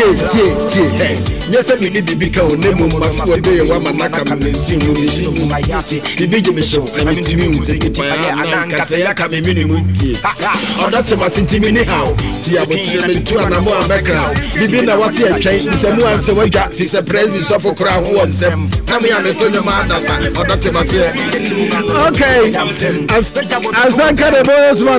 Yes, I need to become Nemo before they were my Nakam and Simu. My yati, the big show, and I'm to music. I can't say I can be minimum. Oh, that's a massive team anyhow. See, I will tell you to an more background. Living a what you train, someone so we got fix a praise with Suffolk crown who wants them. Come here and tell your man that's that's a massive. Okay, as I got a boss one,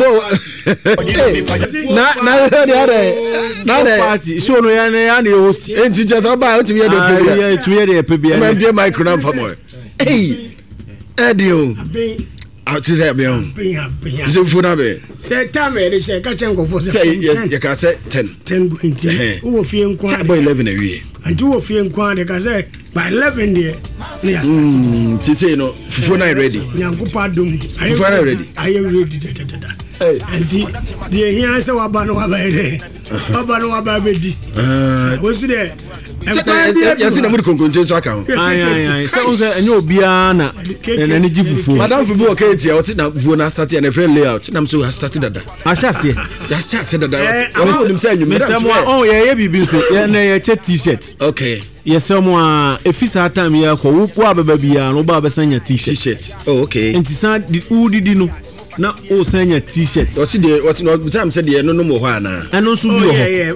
now the party, so no, and you host, and you just about to be a microphone for more. Hey, Eddie. Out to that beyond. So for that, say, Tammy, say, catching go for say, you can say 10 going to who feel quite about 11 a year. And 2 of you quite, I can say, by 11 there. To say, no, for night ready. Yanko Padum, I am ready. I am ready. And the here is our Bano Abade. Babano Ababedi. Was there? Yes, in a good content account. I sounds a new Biana and energy for Madame Fubu. I was in a Vona Sati and a friend layout. And I'm so I started that. I shall say, that's started that. I was saying, you made someone. Oh, yeah, you've so. Yeah, T-shirts. Okay. Yes, someone, if it's our time here, who probably are no Baba Sanya T-shirts. Oh, okay. And Tissan did who did you know? Now, oh, send your T-shirts. What's not Sam said, no more. And also, oh, yes.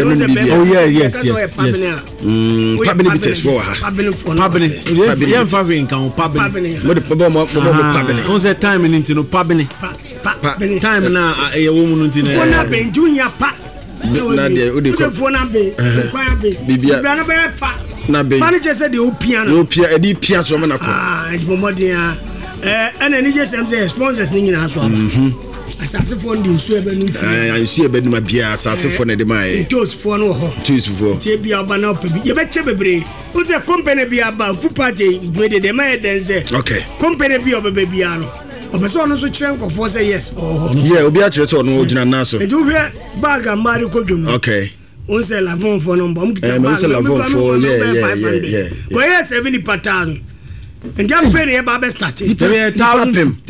Public for her. Young Fabian count public. What's that time into no public? Time now, a woman in junior pat. Manager said the piano, piano, and then he just says sponsors in our swamp. A saxophone in Sweden. I see a bed in my beer, saxophone at my toes for no choose for Tabia Banop. You bet Chebbre. What's a company be about food party? Made the man then say, okay, company be of a babyano. But so no chunk of for say yes. Yeah, we are just on original Nassau. And you hear bag and Mario Codum. Okay. Once a lavon for number, lavon for yeah. Well, yes, 70 per thousand. And John Penny about starting. 1,002.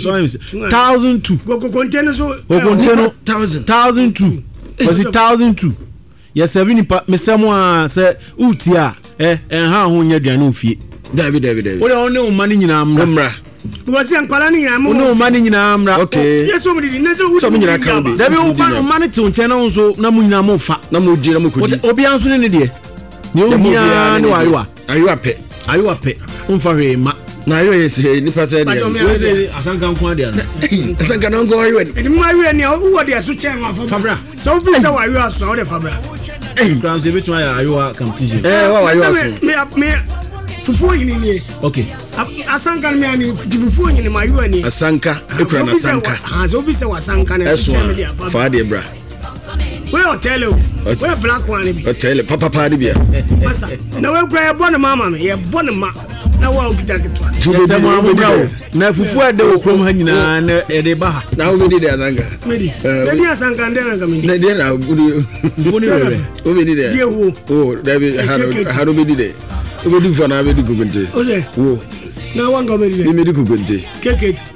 Go container so 1,002. Was it 1,002? Yes, 70 per Mr. Say, Utia, and how when you're no fee. David. What are no money in Amra? Because I'm calling no money in Amra. Okay. Yes, somebody didn't know something I can't be. There will be money to channel so Namuna Mofa, Namu Obiansu in the day. No, are you a pet? Are you a pet? Unfarima. Now you say, Nipata, Asankan Quadian. Asankan go away. And my way, who are the Suchan of Fabra? So, why you are so the Fabra? Hey, comes every time you are competition. Me for in here. Okay. Asankan me before in my uni. Asanka, Asanka. As officer was Sankan and Fadebra. Well, tell you, where black one be. Tell you, Papa Padibia. Now we'll grab one mamma, yeah, Bonama. Now I'll get it. Now, for the from Hanina and Edeba. Now we did Azanga. Maybe Sankan, then I would do it. Oh, David, how do we do it? We do for now, we do good. Oh, no one go with the medical good day. Cake it.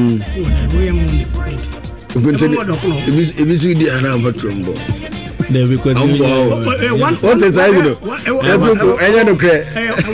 If it's with the Anamba Trumbo. There because what is I know? I don't care.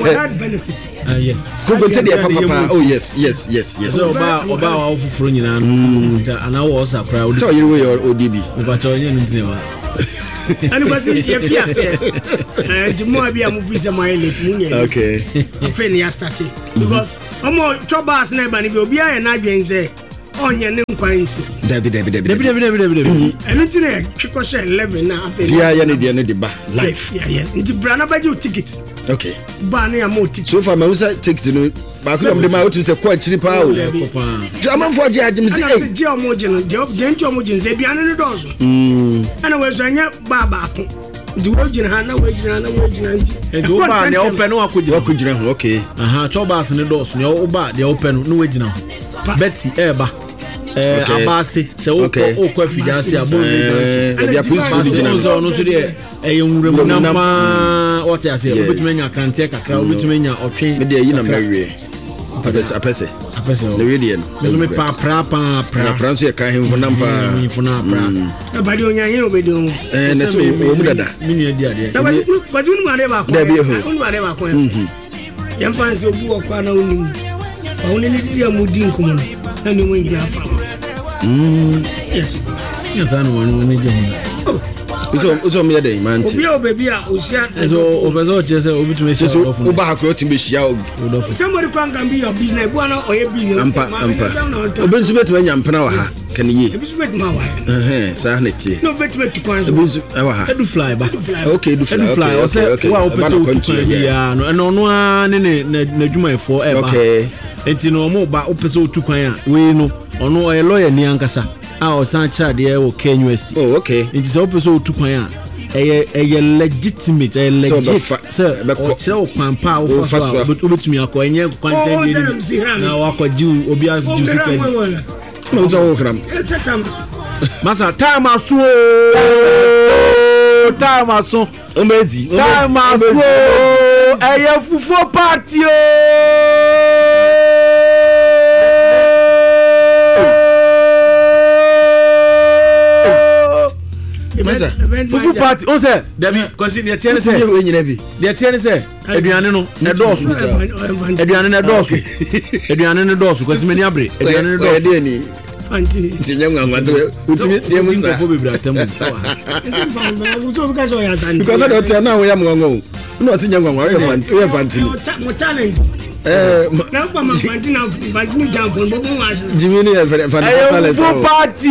Yes. Oh, yes. So about Frunian and I was a proud. Tell you where your ODB. But and was if you said, tomorrow be a movie, my late. Okay. Fenia started because I'm more troubles never will be an idea say. On your name, David. And it's in a Chicoche 11 now. Yeah, life. Yes. It's Brana by your ticket. Okay. Barney, I'm more ticket. So far, my takes to know. Back on the mountains are quite cheap. German for judgment. Geomogin, say, beyond the doors. And I was on your Baba. The origin had no wages and no wages. And go by the open or could you? Okay. Chobas and the doors, no bad, the open, no wage now. Betsy, Eba. Abasi, so okay. Fidancy, a young number. What I say, which men can take a crowd, which men are trained. Maybe a Mary. A fese the radio so me pra France e kan him nampa infuna pra na badi onya hin obedi on na so o mu dada mini dia dia na badi unu ma de ba ko unu ma de ba ko yam fancy obu okwa na unu ba unu ni dia mu di nkomo na ni won nyina fa yes anu wonu ni je hu uzo me dey man ti obi a osia so obezo chese obi tu me share so uba hakro ti be shia odofu somebody can be your business bu ana oye business ampa obi nso betu anya mpena wa ha kan ye ebi so betu ma wa sa na ti no betu kwan so ebi nso wa ha edu fly ba okay edu fly o se wa o pese o tu ya no no a ne na dwuma efo e ba okay enti no mo ba o pese o tu kwan a we no ono o lawyer ni ankasa o san child ye o Kenya University okay enti se o pese o tu kwan a eye legitimate legit so o chere o pampa o fa but obetumi akọ enye kwanten ye na wakọ jiu obi a jiu sikani no zo okram masa time aso omedi time aso eye fufu party fufu party o say Dabi cause the tiene say we nyina bi the tiene say aduane no e doosu aduane ne doosu cause many abre aduane ne doosu ni anti tinyangwa ngwato utimi tie musa fo bebra tamu because that hotel na we am ngongo no tinyangwa ngwa we fanti mo talent na kwa mafantina jam for bobo wa jimini e fanti talent fufu party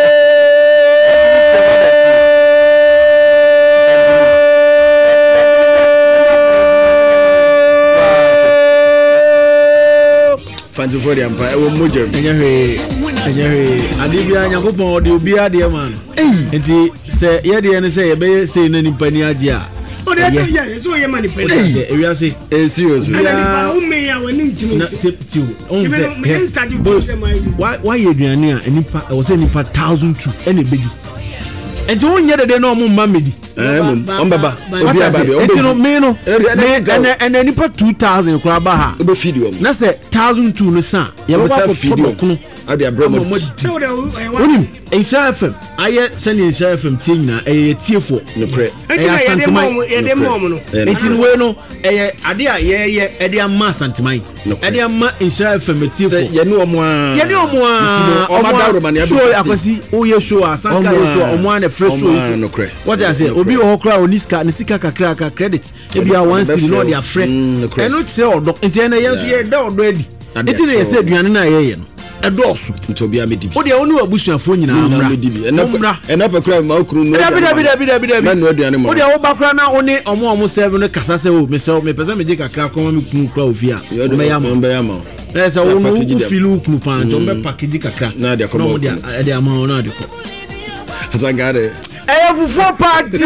fanti for the empire wo mojem enyehe adibia nyakopon odi obi ade man enti se ye de ne se ye be se na nipa ni age a o de se ye so ye man nipa e wi ase serious nipa o me ya woni ntimi na tip on se why ye duane a nipa o se nipa 1002 ene bedi enti won ye de na o mu mamedi on baba obi ababe on enti no me no ene nipa 2000 kura ba ha obe video na se 1002 no sa ye ba ko video kuno ade abromo wonim Insha FM aye send Insha FM tie nyina eye tiefo no pre ye de mom no enti we no eye ade a ye ede ama santeman ede ama Insha FM tiefo ye ne omo a show akwasi o ye show asanka ye show omo an fresh show what I say obi o kra oniska ne sika kakra ka credit e bia 1 cedi no dia frɛ eno tse odo enti ene ye so ye da odo adi enti ne ye se aduane na ye no edosu ntobia medibi o de onu abusuafo nyina amra ena pakra ma okru no dabi na no aduane mo o de wo bakra na oni omo serve no kasa se o me pesa me je kakra ko ma me kunu kra ofia me ya ma esa wo no ku filu kunu pan to me package kakra na de ko no de ama na de ko atangare fufu party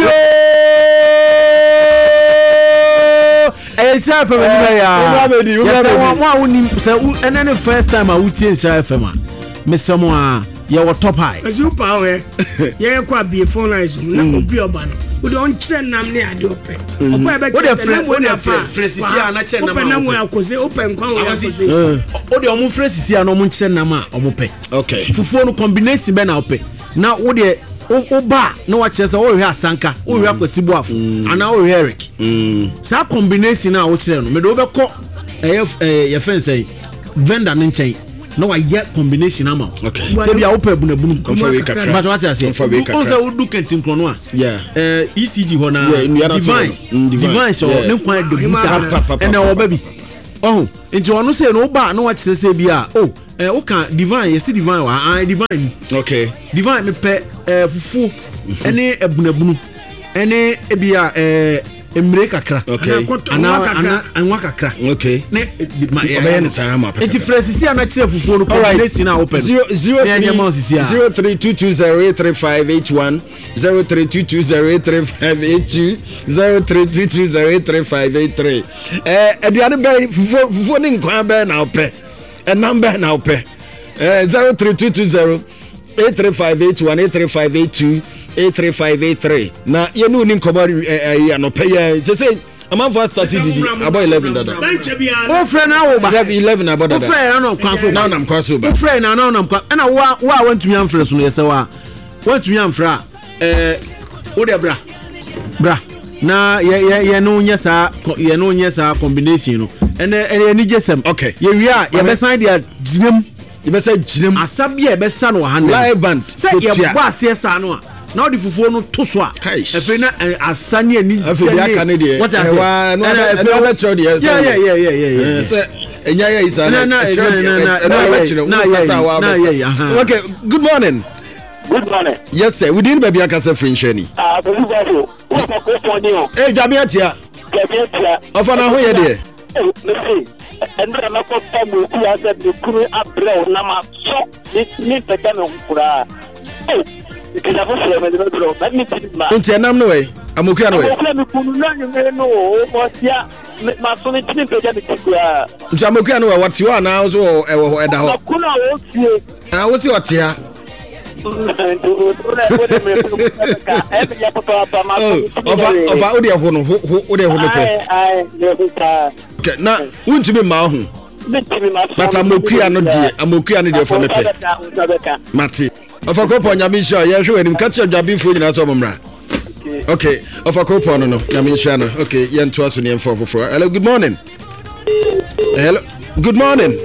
Insha FM ni ya wa woni se enene first time a wutie Insha FM a mesemo a ye wo top high super we ye kwa be phone nice na obi oba no we don kire nam ne ade ope opa be kire fresisi a na kire nam opa na mo akose open kwan we akose o de omo fresisi a no mo kire nam a omo pe okay fufu no combination be na ope na wo de o ba no wa chese o hwe asanka o hwe akwasibu afo ana o hwe Eric sa combination na wo kire no me do be ko ye fence vendor ne nchen no wa ye combination ama okay se bia opa bunabunu but what I say o se wo du kentin krono a ECG ho na divine so ne kwan de buta ene wo ba bi oh enti ono se no ba no wa kire se bia o ka divine yes divine wa divine okay divine me pe fufu ene ebunabunu ene ebia emre kakra ana anwa kakra okay ne obeya ne sa ma enti frasisi ana kire fufu no combination na open 0322083581 0322083582 0322083583 aduane be fufu ne nkwan be na open a number now pe 03220 83581 83582 83583 na ye no ni nkobari ya no pe ye say man for start didi about 11 dada o friend na wo ba 11 about dada o friend na kwaso now nam kwaso ba o friend na nam kwa na wa want me amfre so no yesa wa want me amfra o de bra na ye no nyesa combination no ene ni jesem okay ye wi a ye be sign dia jinem asabia ye be san wa hand live band say ye bo ase sa no a na odi fufuo no to so a efe na asane ani jene what I say no throw the yeah so enya ya isa na okay good morning. Good morning. Yes, sir. We didn't baby akase French any. What's the question you? Hey, Jamiatia. Ofana ho ye de. Listen. And I'm not going to ask the crew up there. Nama so ni peta no kura. Oh, because I was saying the bro. Let me tell you. Unti anam no way. Amokia no way. Amokia kunu na no. Mosia ma so ni tin peta ni kura. Unti amokia no way. What you are now so ewo eda ho. Kuna wo tie. Ah, what you otia? Okay, na won't be ma ho but amokia no de for me pe mati ofakopo nyame sha ye hwe enim kache dwabefo nyina to momra okay ofakopo no nyame sha no okay ye nto aso ne emfo foforo. Hello, good morning. Hello, good morning.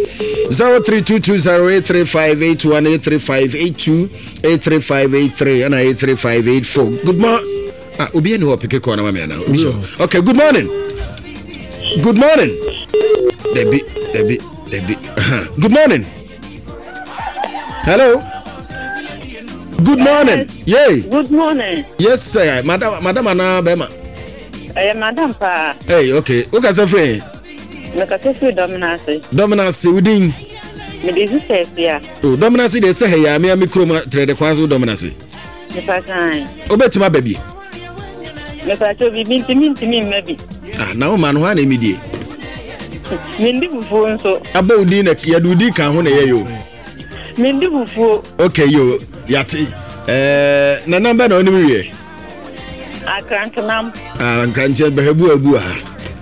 0322083581 83582 83583 and 83584. Good morning. Obi eni ho pick corner ma me na. Okay, good morning. Good morning. Debbie. Good morning. Hello. Good morning. Yay. Good morning. Yes, sir. Madam ana bema. Madam pa. Hey, okay. Who can say free? Mekase Dominance within. Me dey say ya. Oh, Dominance dey say hey ya me kroma trade kwanzo Dominance. Me pa kan. Obetima baby. Me pa to bi minti maybe. Ah, na o man ho na emidie. Me ndi bufuo nso. Abodi na ya dudi kan ho na ye yo. Me ndi bufuo. Okay yo, yati. Na number na oni wie. Akrantanam. Ah, nkranche behebu abu ha.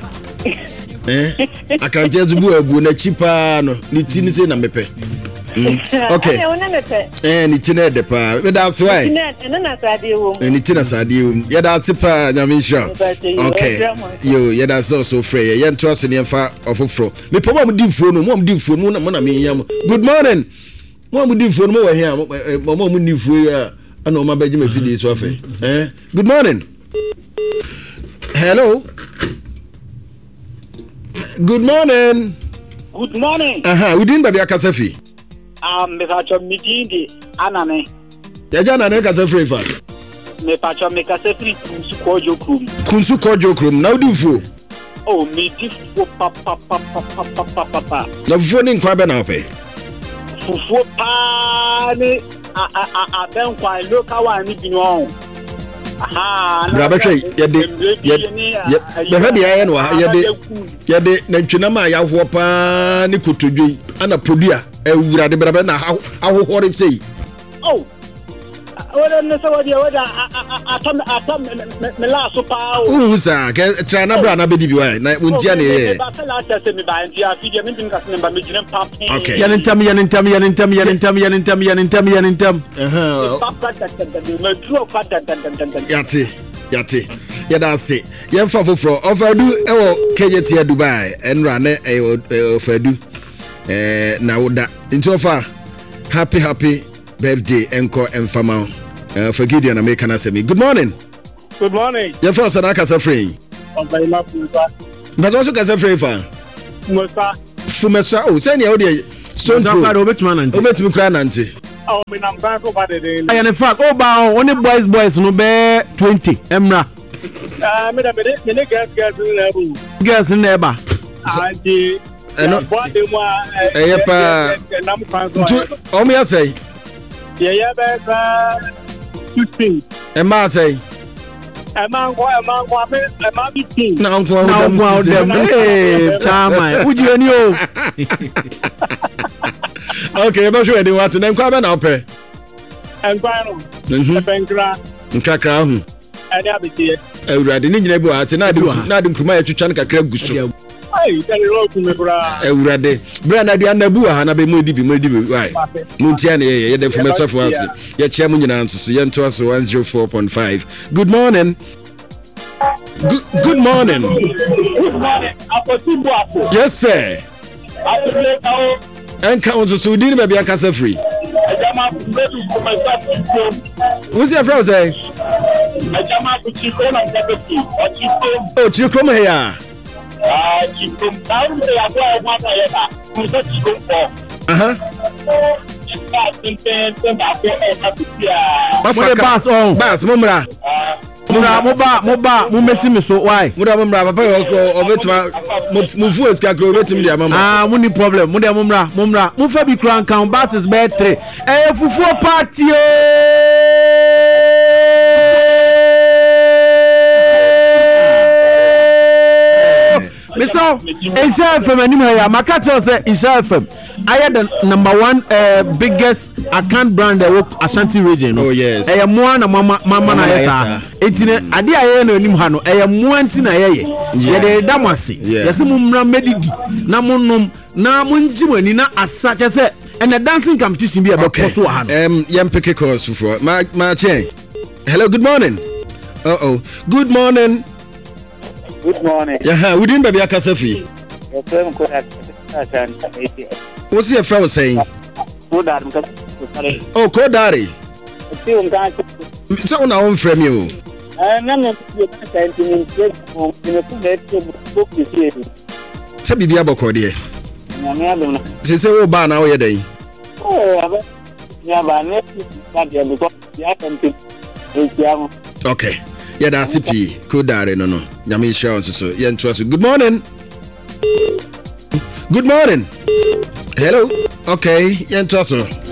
Akranche zubu abu na chipa no ni tini se na mepe. Okay. Ni tini de pa. Me da so why? Na sade wo. Ni tini sade wo. Ye da se pa nyame sha. Okay. Yo, ye da so free. Ye nto aso ne fa ofofro. Me po mo di fuo no, mo di fuo no na me yam. Good morning. Mo di fuo no mo wa here. Mo di fuo ya. Ana o ma baje me fidi so afa. Good morning. Hello. Good morning. Good morning. We didn't baby akasafi. Me facho meeting anane. Ya jana na kasafi fa. Me facho me kasafi kunsu kojo krum. Na udi fu. Oh, me fu papa. Na fu ni nkwa be na ope. Fufu pa ni ben kwa local one ni bi no. Brabetwe yede hade ya no yede na ntwena ma ya ho pa ni kotodwe ana produa ewurade brabe na ahohore sei. Oh, wala no so wada atam me la so pa o usa ke tra na bra na bedi bi wa na wontia ne ye ba sala ta se me ba ntia fi je me bin ka se ba me jine pap. Okay, yanintam yate yada se yemfa foforo ofadu ewo KJT Dubai enra ne ofadu na woda nti ofa happy birthday enko enfama for Gideon American asemi. Good morning. Good morning. Your first and akasa free. But also kasa free fa. Fumesa oh send you dey stone throw. Obetumi kra nante. Oh, me nam ban ko ba de. I in fact oh ba only boys no be 20 emra. Me da me girls neighbor. Auntie no pa nam fan so. O me say. Yeah, be 15. E ma say. E ma be 15. Na nko dem. Eh, chama. Uji ani o. Okay, but you any what na nko ba na ope. Enquire no. Penkra. Nkakra hu. Ani abiti. Ewurade ni nyina bi wa ate na de nkruma ya twetwa nkakra guso. Ai, tell you what me bra. Ewurade. Bra na de anabu ha na be mo di bi wai. Muntia na ye de fumetafo ase. Ye chia mu nyina nso ye nto aso 104.5. Good morning. Good morning. Good morning. Apotimbo apo. Yes sir. Enka onto so di ni ba bia kasa free. What's your friend say? Oh, Chikoma here. Bas, Mumra. Moba, Mumesi me so why? Mumra, papa, Mufu is calculating the amount. Money problem. Mumra, Mufabi crown count Bass is better. Fufu party. So, Isa FM anyway, Makato say Isa FM. I am the number one biggest account brand that work Ashanti region. No? Oh yes. I am one mama na yesa. Etine ade aye na onim ha no. I am one tina ye. Ye de damasi. Yesi mumra medidi. Na monnom na munjimani na asache say and the dancing competition be about koso ha no. Yam pick calls for ma chain. Hello, good morning. Good morning. Good morning. Yeah, we didn't be a casafi. What's your friend saying? Oh, Kodari. So now I'm from you. Sabi bia boko de. Se se wo ba na wo ye dey. Oh, ya ba ne ka de because ya kan ti. Okay. Yeah, that's CP. Kodare no. Nyame show so. Yeah, good morning. Good morning. Hello. Okay, yeah,